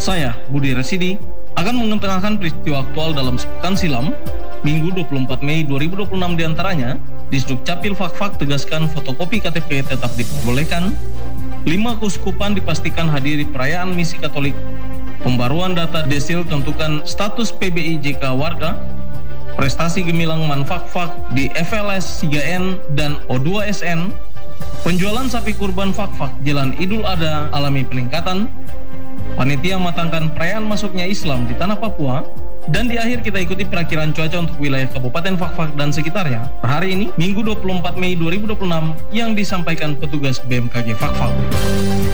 Saya, Budi Residi, akan mengetengahkan peristiwa aktual dalam sepekan silam, Minggu 24 Mei 2026 diantaranya, Disduk Capil Fakfak tegaskan fotokopi KTP tetap diperbolehkan, 5 keuskupan dipastikan hadiri perayaan misi Katolik, pembaruan data Desil tentukan status PBI JK warga, prestasi gemilang Manfakfak di FLS 3N dan O2SN, penjualan sapi kurban Fakfak jelang Idul Adha alami peningkatan, panitia matangkan perayaan masuknya Islam di tanah Papua, dan di akhir kita ikuti perakiran cuaca untuk wilayah Kabupaten Fakfak dan sekitarnya per hari ini, Minggu 24 Mei 2026 yang disampaikan petugas BMKG Fakfak.